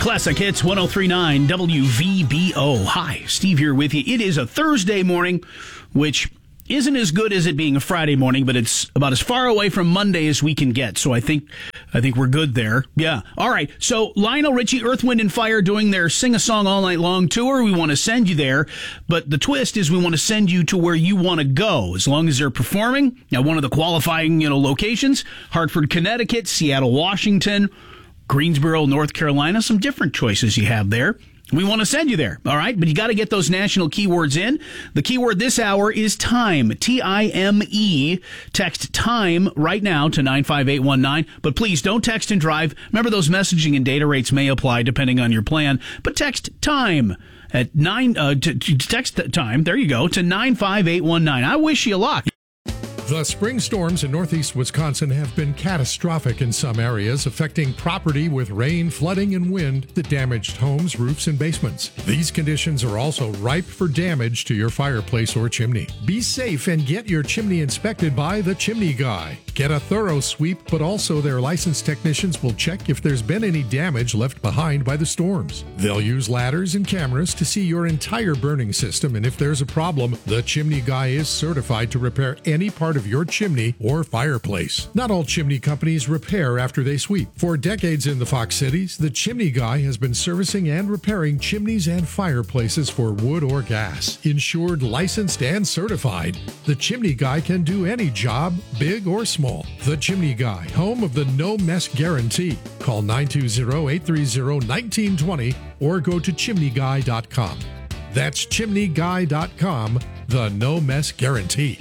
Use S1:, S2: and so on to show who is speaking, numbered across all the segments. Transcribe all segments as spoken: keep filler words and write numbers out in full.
S1: Classic Hits one oh three point nine W V B O. Hi, Steve here with you. It is a Thursday morning, which isn't as good as it being a Friday morning, but it's about as far away from Monday as we can get. So I think I think we're good there. Yeah. All right. So Lionel Richie, Earth, Wind and Fire doing their Sing a Song All Night Long tour. We want to send you there, but the twist is we want to send you to where you want to go as long as they're performing. Now, one of the qualifying, you know, locations, Hartford, Connecticut, Seattle, Washington, Greensboro, North Carolina, some different choices you have there. We want to send you there, all right? But you got to get those national keywords in. The keyword this hour is time, T I M E. Text TIME right now to nine five eight one nine. But please don't text and drive. Remember, those messaging and data rates may apply depending on your plan. But text TIME at nine, uh, to, to text TIME, there you go, to nine five eight one nine. I wish you luck.
S2: The spring storms in northeast Wisconsin have been catastrophic in some areas, affecting property with rain, flooding, and wind that damaged homes, roofs, and basements. These conditions are also ripe for damage to your fireplace or chimney. Be safe and get your chimney inspected by the Chimney Guy. Get a thorough sweep, but also their licensed technicians will check if there's been any damage left behind by the storms. They'll use ladders and cameras to see your entire burning system, and if there's a problem, the Chimney Guy is certified to repair any part of your chimney or fireplace. Not all chimney companies repair after they sweep. For decades in the Fox Cities, the Chimney Guy has been servicing and repairing chimneys and fireplaces for wood or gas. Insured, licensed, and certified, the Chimney Guy can do any job, big or small. The Chimney Guy, home of the no mess guarantee. Call nine two zero, eight three zero, one nine two zero or go to chimney guy dot com. That's chimney guy dot com, the no mess guarantee.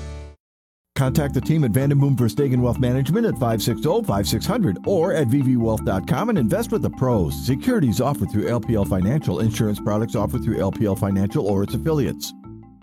S3: Contact the team at Vandenboom Verstegen Wealth Management at five six zero, five six zero zero or at v v wealth dot com and invest with the pros. Securities offered through L P L Financial. Insurance products offered through L P L Financial or its affiliates.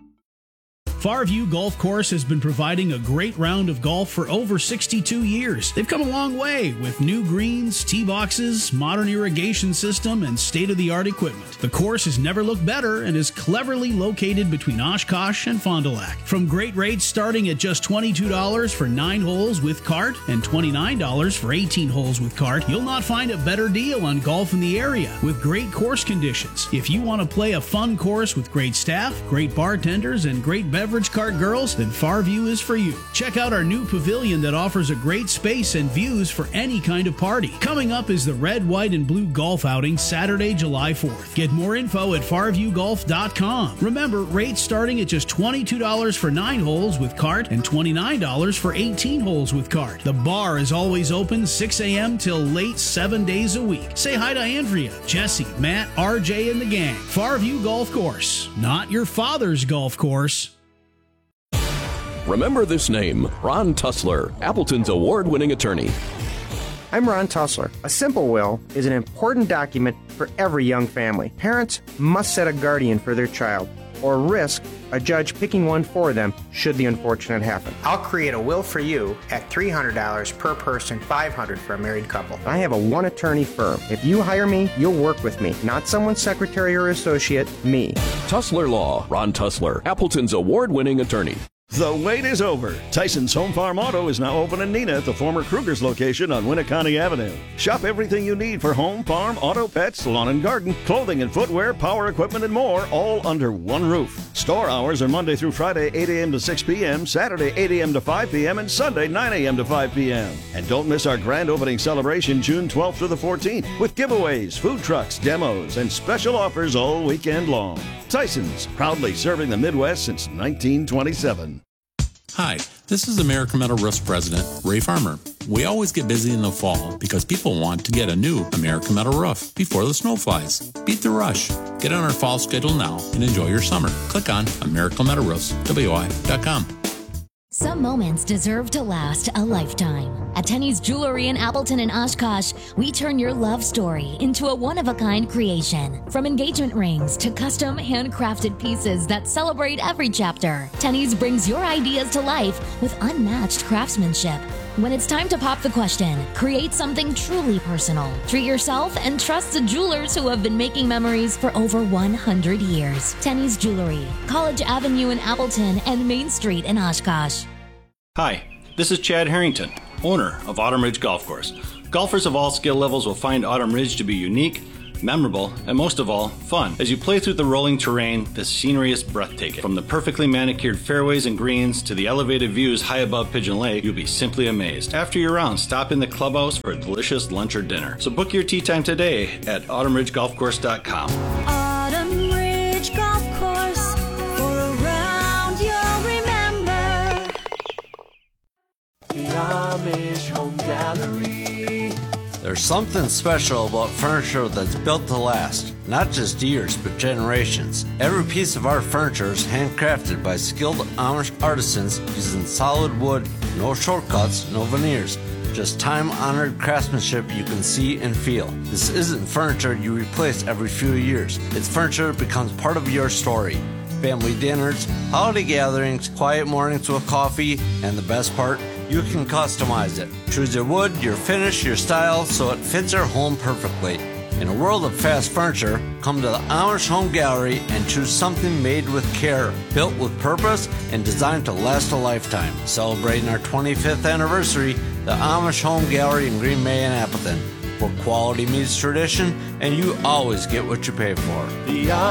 S1: Farview Golf Course has been providing a great round of golf for over sixty-two years. They've come a long way with new greens, tee boxes, modern irrigation system, and state-of-the-art equipment. The course has never looked better and is cleverly located between Oshkosh and Fond du Lac. From great rates starting at just twenty-two dollars for nine holes with cart and twenty-nine dollars for eighteen holes with cart, you'll not find a better deal on golf in the area with great course conditions. If you want to play a fun course with great staff, great bartenders, and great beverage cart girls, then Farview is for you. Check out our new pavilion that offers a great space and views for any kind of party. Coming up is the Red, White, and Blue Golf Outing Saturday, July fourth. Get more info at farview golf dot com. Remember, rates starting at just twenty-two dollars for nine holes with cart and twenty-nine dollars for eighteen holes with cart. The bar is always open six a.m. till late seven days a week. Say hi to Andrea, Jesse, Matt, R J, and the gang. Farview Golf Course, not your father's golf course.
S4: Remember this name, Ron Tussler, Appleton's award-winning attorney.
S5: I'm Ron Tussler. A simple will is an important document for every young family. Parents must set a guardian for their child or risk a judge picking one for them should the unfortunate happen.
S6: I'll create a will for you at three hundred dollars per person, five hundred dollars for a married couple.
S5: I have a one-attorney firm. If you hire me, you'll work with me, not someone's secretary or associate, me.
S4: Tussler Law, Ron Tussler, Appleton's award-winning attorney.
S7: The wait is over. Tyson's Home Farm Auto is now open in Neenah at the former Kruger's location on Winneconne Avenue. Shop everything you need for home, farm, auto, pets, lawn and garden, clothing and footwear, power equipment, and more, all under one roof. Store hours are Monday through Friday, eight a.m. to six p.m., Saturday, eight a.m. to five p.m., and Sunday, nine a.m. to five p.m. And don't miss our grand opening celebration June twelfth to the fourteenth with giveaways, food trucks, demos, and special offers all weekend long. Tyson's, proudly serving the Midwest since nineteen twenty-seven.
S8: Hi, this is American Metal Roofs President Ray Farmer. We always get busy in the fall because people want to get a new American Metal roof before the snow flies. Beat the rush. Get on our fall schedule now and enjoy your summer. Click on American Metal Roofs, W I dot com.
S9: Some moments deserve to last a lifetime. At Tenny's Jewelry in Appleton and Oshkosh, we turn your love story into a one-of-a-kind creation. From engagement rings to custom handcrafted pieces that celebrate every chapter, Tenny's brings your ideas to life with unmatched craftsmanship. When it's time to pop the question, create something truly personal. Treat yourself and trust the jewelers who have been making memories for over one hundred years. Tenny's Jewelry, College Avenue in Appleton and Main Street in Oshkosh.
S10: Hi, this is Chad Harrington, owner of Autumn Ridge Golf Course. Golfers of all skill levels will find Autumn Ridge to be unique, memorable, and most of all, fun. As you play through the rolling terrain, the scenery is breathtaking. From the perfectly manicured fairways and greens to the elevated views high above Pigeon Lake, you'll be simply amazed. After your round, stop in the clubhouse for a delicious lunch or dinner. So book your tee time today at autumn ridge golf course dot com.
S11: Autumn Ridge Golf Course, for a round you'll remember.
S12: The Amish Home Gallery.
S13: There's something special about furniture that's built to last, not just years, but generations. Every piece of our furniture is handcrafted by skilled Amish artisans using solid wood, no shortcuts, no veneers, just time-honored craftsmanship you can see and feel. This isn't furniture you replace every few years. It's furniture that becomes part of your story. Family dinners, holiday gatherings, quiet mornings with coffee, and the best part, you can customize it. Choose your wood, your finish, your style, so it fits your home perfectly. In a world of fast furniture, come to the Amish Home Gallery and choose something made with care, built with purpose, and designed to last a lifetime. Celebrating our twenty-fifth anniversary, the Amish Home Gallery in Green Bay and Appleton, where quality meets tradition, and you always get what you pay for.
S12: The